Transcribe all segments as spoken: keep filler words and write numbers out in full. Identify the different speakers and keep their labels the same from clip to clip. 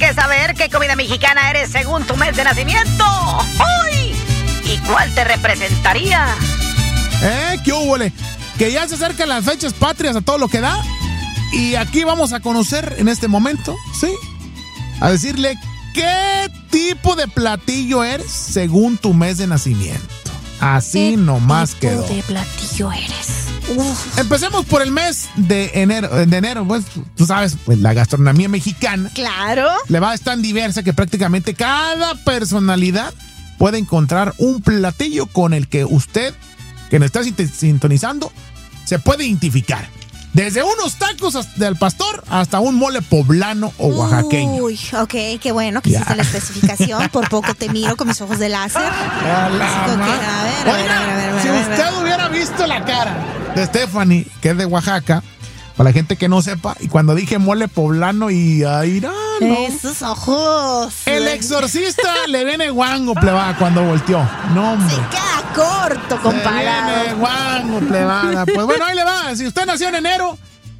Speaker 1: ¿Quieres saber qué comida mexicana eres según tu mes de nacimiento? ¡Uy! ¿Y cuál te representaría?
Speaker 2: ¿Eh? ¿Qué húbole? Que ya se acercan las fechas patrias a todo lo que da. Y aquí vamos a conocer en este momento, ¿sí? A decirle qué tipo de platillo eres según tu mes de nacimiento. Así nomás quedó.
Speaker 3: ¿Qué tipo de platillo eres?
Speaker 2: Uf. Empecemos por el mes de enero. De enero, pues, tú sabes, pues la gastronomía mexicana.
Speaker 3: Claro.
Speaker 2: Le va a estar tan diversa que prácticamente cada personalidad puede encontrar un platillo con el que usted, que nos está sintonizando, se puede identificar. Desde unos tacos del pastor hasta un mole poblano o oaxaqueño.
Speaker 3: Uy, ok, qué bueno que hiciste la especificación. Por poco te miro con mis ojos de láser.
Speaker 2: A la
Speaker 3: Okay,
Speaker 2: ma-
Speaker 3: a ver, a ver, a ver, a ver, a ver,
Speaker 2: si
Speaker 3: a ver.
Speaker 2: usted hubiera visto la cara de Stephanie, que es de Oaxaca, para la gente que no sepa, y cuando dije mole poblano y ahí, no, no.
Speaker 3: Esos ojos.
Speaker 2: El exorcista le viene guango, plebada, cuando volteó. No, hombre.
Speaker 3: Se queda corto comparado.
Speaker 2: Le viene guango, plebada. Pues bueno, ahí le va. Si usted nació en enero,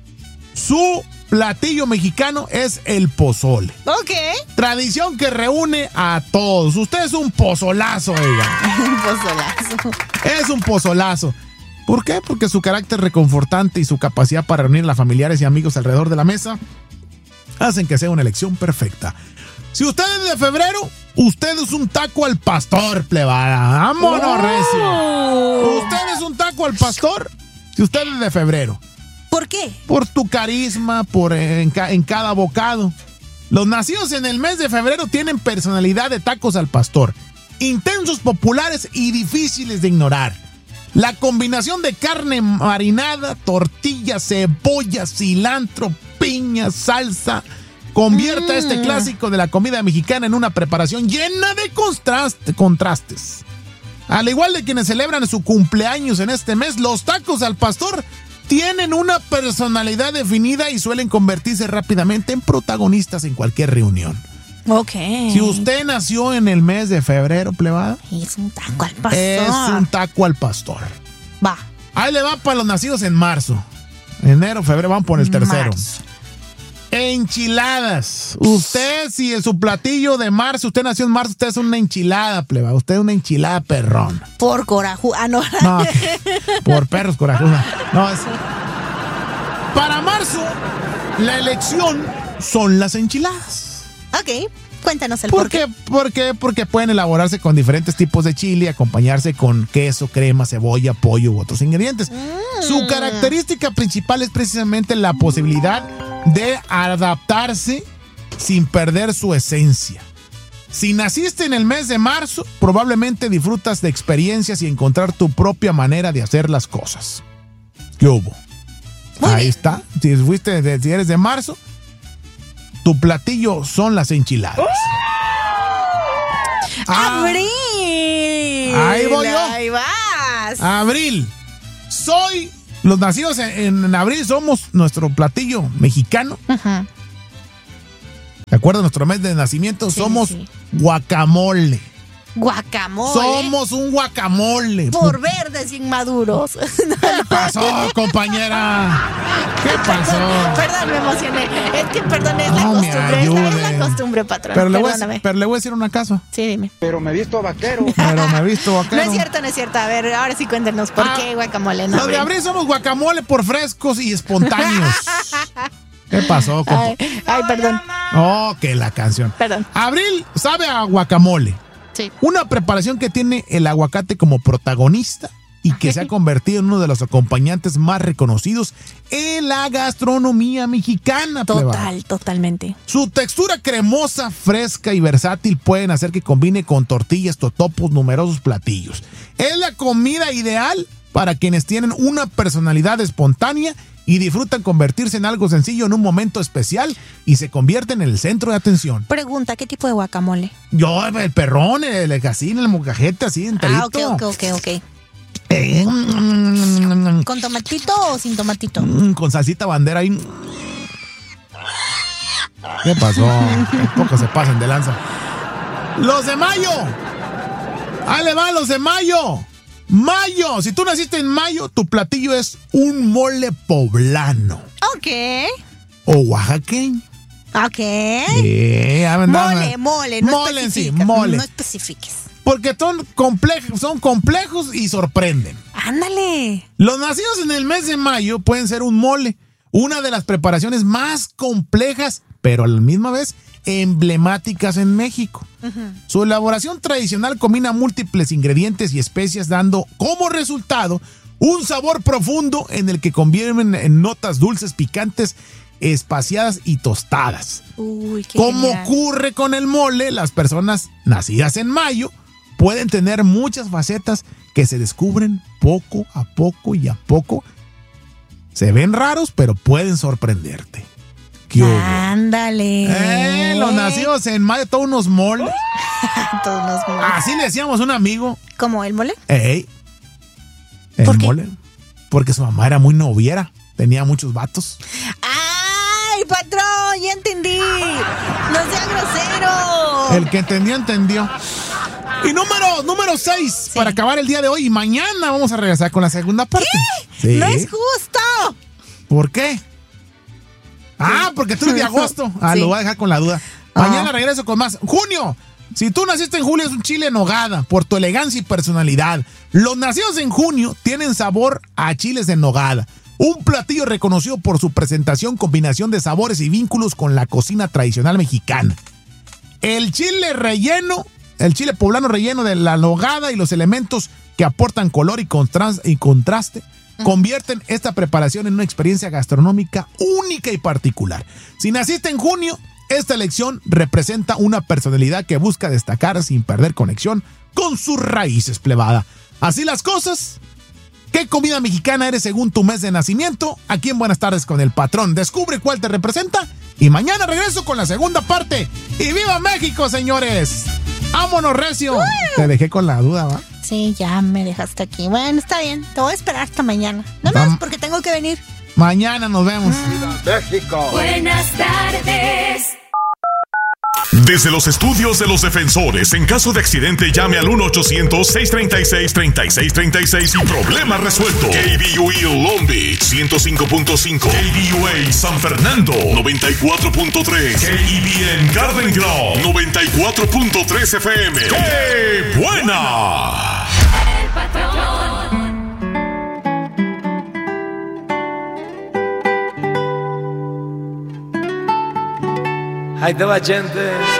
Speaker 2: su platillo mexicano es el pozole.
Speaker 3: Ok.
Speaker 2: Tradición que reúne a todos. Usted es un pozolazo, oiga.
Speaker 3: Un pozolazo.
Speaker 2: Es un pozolazo. ¿Por qué? Porque su carácter reconfortante y su capacidad para reunir a las familiares y amigos alrededor de la mesa hacen que sea una elección perfecta. Si usted es de febrero, usted es un taco al pastor, plebada. ¡Vámonos,
Speaker 3: Oh.
Speaker 2: recio! Usted es un taco al pastor si usted es de febrero.
Speaker 3: ¿Por qué?
Speaker 2: Por tu carisma, por en, ca- en cada bocado. Los nacidos en el mes de febrero tienen personalidad de tacos al pastor. Intensos, populares y difíciles de ignorar. La combinación de carne marinada, tortilla, cebolla, cilantro, piña, salsa, convierte a este clásico de la comida mexicana en una preparación llena de contraste- contrastes. Al igual de quienes celebran su cumpleaños en este mes, los tacos al pastor tienen una personalidad definida y suelen convertirse rápidamente en protagonistas en cualquier reunión.
Speaker 3: Ok.
Speaker 2: Si usted nació en el mes de febrero, plebada,
Speaker 3: Es un taco al pastor.
Speaker 2: es un taco al pastor.
Speaker 3: Va.
Speaker 2: Ahí le va para los nacidos en marzo. Enero, febrero, vamos por el tercero.
Speaker 3: Marzo.
Speaker 2: Enchiladas. Usted, si en su platillo de marzo, usted nació en marzo, usted es una enchilada, pleba. Usted es una enchilada perrón.
Speaker 3: Por corajú. Ah, no.
Speaker 2: No, por perros corajudos. No, es... Para marzo, la elección son las enchiladas.
Speaker 3: Ok. Cuéntanos el
Speaker 2: ¿Por
Speaker 3: por qué.
Speaker 2: qué? ¿Por qué? Porque pueden elaborarse con diferentes tipos de chile y acompañarse con queso, crema, cebolla, pollo u otros ingredientes.
Speaker 3: Mm.
Speaker 2: Su característica principal es precisamente la posibilidad de adaptarse sin perder su esencia. Si naciste en el mes de marzo, probablemente disfrutas de experiencias y encontrar tu propia manera de hacer las cosas. ¿Qué hubo?
Speaker 3: Muy
Speaker 2: Ahí
Speaker 3: bien.
Speaker 2: está. Si fuiste de, si eres de marzo, tu platillo son las enchiladas. Ah,
Speaker 3: ¡Abril!
Speaker 2: ahí voy yo.
Speaker 3: Ahí vas.
Speaker 2: Abril. Soy. Los nacidos en, en abril somos nuestro platillo mexicano.
Speaker 3: Ajá.
Speaker 2: ¿De acuerdo? Nuestro mes de nacimiento
Speaker 3: Sí,
Speaker 2: somos
Speaker 3: sí.
Speaker 2: guacamole.
Speaker 3: Guacamole.
Speaker 2: Somos un guacamole.
Speaker 3: Por verdes y inmaduros.
Speaker 2: ¿Qué pasó, compañera? ¿Qué pasó?
Speaker 3: Perdón, me emocioné. Es que, perdón, es la
Speaker 2: No me
Speaker 3: costumbre. Esta es
Speaker 2: ayude.
Speaker 3: la costumbre, patrón.
Speaker 2: Pero le, voy a,
Speaker 3: Perdóname.
Speaker 2: pero le voy a decir una cosa.
Speaker 3: Sí, dime.
Speaker 4: Pero me he visto vaquero.
Speaker 2: Pero me he visto
Speaker 3: No
Speaker 2: vaquero.
Speaker 3: es cierto, no es cierto. A ver, ahora sí cuéntenos. ¿Por
Speaker 2: Ah,
Speaker 3: qué guacamole? No,
Speaker 2: Los de abril somos guacamole por frescos y espontáneos. ¿Qué pasó, compa?
Speaker 3: Ay, ay, perdón.
Speaker 2: Oh, que la canción.
Speaker 3: Perdón.
Speaker 2: Abril sabe a guacamole.
Speaker 3: Sí.
Speaker 2: Una preparación que tiene el aguacate como protagonista y que se ha convertido en uno de los acompañantes más reconocidos en la gastronomía mexicana. plebada.
Speaker 3: Total, totalmente.
Speaker 2: Su textura cremosa, fresca y versátil pueden hacer que combine con tortillas, totopos, numerosos platillos. Es la comida ideal para quienes tienen una personalidad espontánea y disfrutan convertirse en algo sencillo en un momento especial y se convierten en el centro de atención.
Speaker 3: Pregunta, ¿qué tipo de guacamole?
Speaker 2: Yo, el perrón, el así, el mocajete, así, enterito.
Speaker 3: Ah, ok, ok, ok, ok.
Speaker 2: Eh, mm,
Speaker 3: ¿Con tomatito o sin tomatito?
Speaker 2: mm, con salsita bandera ahí. ¿Qué pasó? Tampoco se pasen de lanza. ¡Los de mayo! ¡Ahí le va, los de mayo! ¡Mayo! Si tú naciste en mayo, tu platillo es un mole poblano
Speaker 3: Ok.
Speaker 2: o oaxaqueño.
Speaker 3: Ok.
Speaker 2: Sí, ya me andaban-
Speaker 3: Mole, mole, no
Speaker 2: Mole, sí,
Speaker 3: especificas,
Speaker 2: mole.
Speaker 3: No especifiques.
Speaker 2: Porque son complejos, son complejos y sorprenden.
Speaker 3: Ándale.
Speaker 2: Los nacidos en el mes de mayo pueden ser un mole, una de las preparaciones más complejas, pero a la misma vez emblemáticas en México.
Speaker 3: Uh-huh.
Speaker 2: Su elaboración tradicional combina múltiples ingredientes y especias, dando como resultado un sabor profundo en el que convierten en notas dulces, picantes, espaciadas y tostadas.
Speaker 3: Uy, qué
Speaker 2: Como
Speaker 3: genial.
Speaker 2: ocurre con el mole, las personas nacidas en mayo pueden tener muchas facetas que se descubren poco a poco y a poco. Se ven raros, pero pueden sorprenderte. ¿Qué hubo?
Speaker 3: Ándale.
Speaker 2: Eh, los nacidos en mayo, todos unos moles.
Speaker 3: Todos los moles.
Speaker 2: Así le decíamos a un amigo.
Speaker 3: ¿Como el mole?
Speaker 2: Ey, el
Speaker 3: ¿Por qué?
Speaker 2: mole. Porque su mamá era muy noviera. Tenía muchos vatos.
Speaker 3: ¡Ay, patrón! ¡Ya entendí! ¡No sea grosero!
Speaker 2: El que entendió, entendió. Y número, número seis,
Speaker 3: Sí.
Speaker 2: para acabar el día de hoy. Y mañana vamos a regresar con la segunda parte.
Speaker 3: ¿Qué?
Speaker 2: Sí.
Speaker 3: ¡No es justo!
Speaker 2: ¿Por qué? Ah, porque tú eres de agosto. Ah,
Speaker 3: Sí.
Speaker 2: lo voy a dejar con la duda.
Speaker 3: Ah.
Speaker 2: Mañana regreso con más. Junio. Si tú naciste en julio, es un chile en nogada por tu elegancia y personalidad. Los nacidos en junio tienen sabor a chiles en nogada. Un platillo reconocido por su presentación, combinación de sabores y vínculos con la cocina tradicional mexicana. El chile relleno, el chile poblano relleno de la nogada y los elementos que aportan color y, contras- y contraste convierten esta preparación en una experiencia gastronómica única y particular. Si naciste en junio, esta elección representa una personalidad que busca destacar sin perder conexión con sus raíces, plebada. Así las cosas. ¿Qué comida mexicana eres según tu mes de nacimiento? Aquí en Buenas Tardes con el Patrón. Descubre cuál te representa y mañana regreso con la segunda parte. ¡Y viva México, señores! ¡Vámonos, recio! Te dejé con la duda, ¿va?
Speaker 3: Sí, ya me dejaste aquí. Bueno, está bien. Te voy a esperar hasta mañana. Nada
Speaker 2: Vam-
Speaker 3: más porque tengo que venir.
Speaker 2: Mañana nos vemos.
Speaker 4: Buenas tardes.
Speaker 5: Desde los estudios de los defensores, en caso de accidente, llame al uno ochocientos, seiscientos treinta y seis, treinta y seis treinta y seis y problema resuelto. K B U E Long Beach, ciento cinco punto cinco. K B U A San Fernando, noventa y cuatro punto tres. K E B N Garden Grove, noventa y cuatro punto tres F M. ¡Qué buena!
Speaker 4: El patrón.
Speaker 6: Ahí te va, gente.